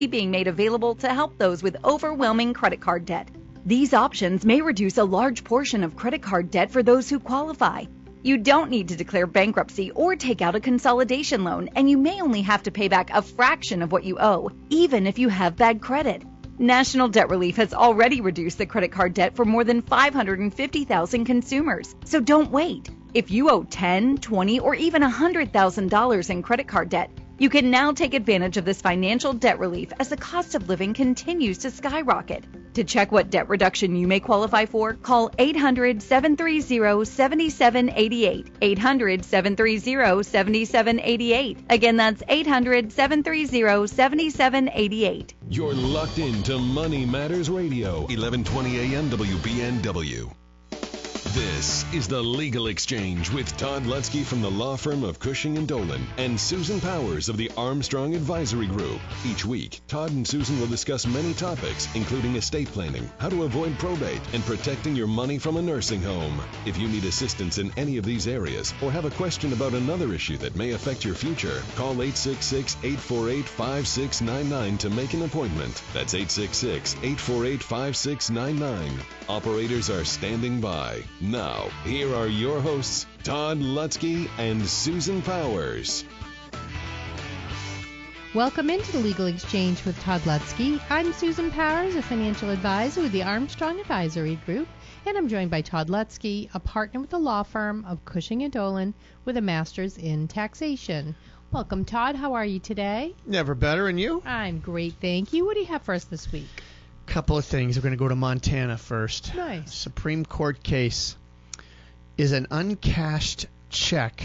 being made available to help those with overwhelming credit card debt. These options may reduce a large portion of credit card debt for those who qualify. You don't need to declare bankruptcy or take out a consolidation loan, and you may only have to pay back a fraction of what you owe, even if you have bad credit. National Debt Relief has already reduced the credit card debt for more than 550,000 consumers, so don't wait. If you owe $10,000, $20,000, or even $100,000 in credit card debt, you can now take advantage of this financial debt relief as the cost of living continues to skyrocket. To check what debt reduction you may qualify for, call 800-730-7788. 800-730-7788. Again, that's 800-730-7788. You're locked into Money Matters Radio, 1120 AM WBNW. This is The Legal Exchange with Todd Lutzke from the law firm of Cushing & Dolan and Susan Powers of the Armstrong Advisory Group. Each week, Todd and Susan will discuss many topics, including estate planning, how to avoid probate, and protecting your money from a nursing home. If you need assistance in any of these areas or have a question about another issue that may affect your future, call 866-848-5699 to make an appointment. That's 866-848-5699. Operators are standing by. Now, here are your hosts, Todd Lutzke and Susan Powers. Welcome into the Legal Exchange with Todd Lutzke. I'm Susan Powers, a financial advisor with the Armstrong Advisory Group, and I'm joined by Todd Lutzke, a partner with the law firm of Cushing & Dolan with a master's in taxation. Welcome, Todd. How are you today? Never better, and you? I'm great, thank you. What do you have for us this week? Couple of things. We're going to go to Montana first. Nice. Supreme Court case. Is an uncashed check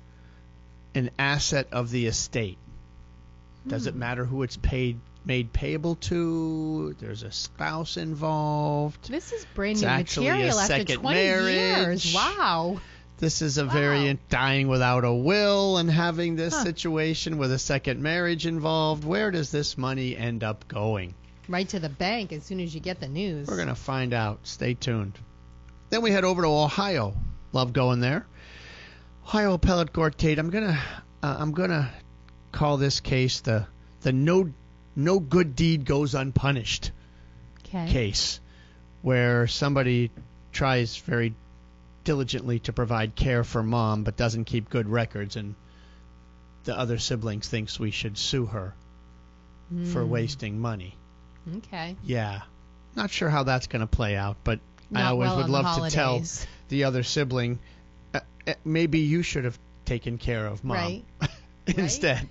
an asset of the estate? Does it matter who it's made payable to? There's a spouse involved. This is brand new material after 20 years. Wow. This is a variant dying without a will and having this situation with a second marriage involved. Where does this money end up going? Right to the bank as soon as you get the news. We're going to find out. Stay tuned. Then we head over to Ohio. Love going there. Ohio Appellate Court, Tate. I'm gonna call this case the no good deed goes unpunished case, where somebody tries very diligently to provide care for mom but doesn't keep good records, and the other siblings thinks we should sue her for wasting money. Okay. Yeah. Not sure how that's going to play out, but I always would love to tell the other sibling, maybe you should have taken care of mom instead.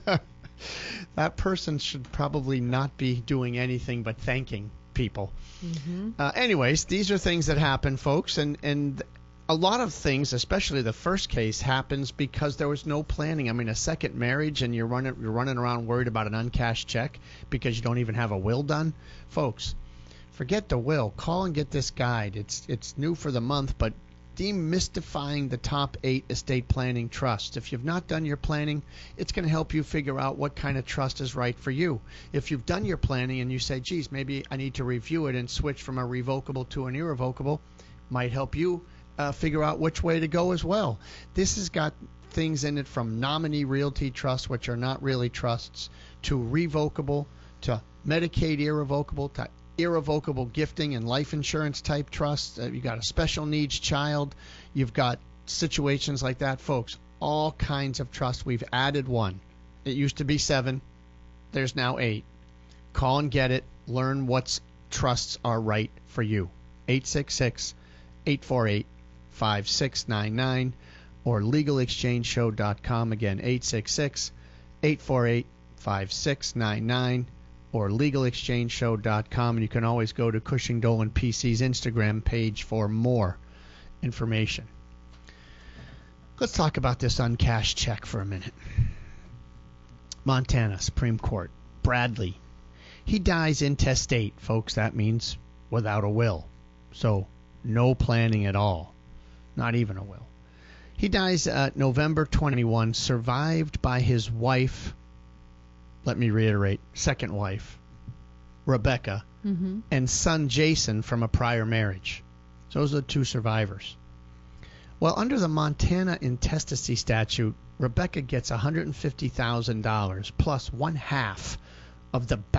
That person should probably not be doing anything but thanking people. Anyways, these are things that happen, folks, and a lot of things, especially the first case, happens because there was no planning. I mean, a second marriage and you're running around worried about an uncashed check because you don't even have a will done. Folks, forget the will. Call and get this guide. It's new for the month, but Demystifying the Top 8 Estate Planning Trusts. If you've not done your planning, it's going to help you figure out what kind of trust is right for you. If you've done your planning and you say, geez, maybe I need to review it and switch from a revocable to an irrevocable, might help you figure out which way to go as well. This has got things in it from nominee realty trusts, which are not really trusts, to revocable, to Medicaid irrevocable, to irrevocable gifting and life insurance type trusts. You've got a special needs child. You've got situations like that, folks. All kinds of trusts. We've added one. It used to be 7. There's now 8. Call and get it. Learn what trusts are right for you. 866-848-5699 or legalexchangeshow.com. Again, 866-848-5699 or legalexchangeshow.com. And you can always go to Cushing Dolan PC's Instagram page for more information. Let's talk about this uncashed check for a minute. Montana Supreme Court. Bradley. He dies intestate, folks. That means without a will. So no planning at all. Not even a will. He dies November 21, survived by his wife, let me reiterate, second wife, Rebecca, and son Jason from a prior marriage. So those are the 2 survivors. Well, under the Montana intestacy statute, Rebecca gets $150,000 plus 1/2 of the